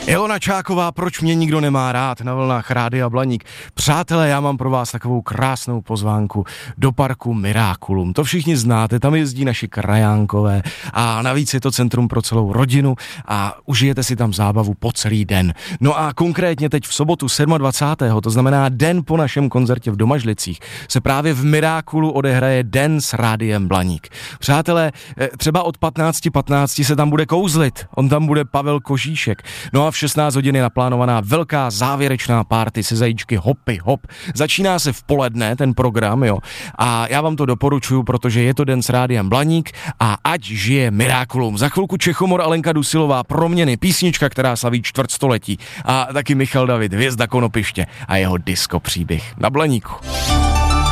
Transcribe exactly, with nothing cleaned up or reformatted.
Ilona Čáková, proč mě nikdo nemá rád, na vlnách Rádia Blaník. Přátelé, já mám pro vás takovou krásnou pozvánku do parku Miraculum. To všichni znáte, tam jezdí naši krajánkové a navíc je to centrum pro celou rodinu a užijete si tam zábavu po celý den. No a konkrétně teď v sobotu dvacátého sedmého to znamená den po našem koncertě v Domažlicích, se právě v Miraculu odehraje den s Rádiem Blaník. Přátelé, třeba od patnáct patnáct se tam bude kouzlit, on tam bude Pavel Kožíšek. No a v šestnáct hodin je naplánovaná velká závěrečná party se zajíčky Hopy Hop. Začíná se v poledne ten program, jo. A já vám to doporučuju, protože je to den s Rádiem Blaník a ať žije Miraculum. Za chvilku Čechomor a Lenka Dusilová, Proměny, písnička, která slaví čtvrtstoletí. A taky Michal David, hvězda Konopiště a jeho disco příběh na Blaníku.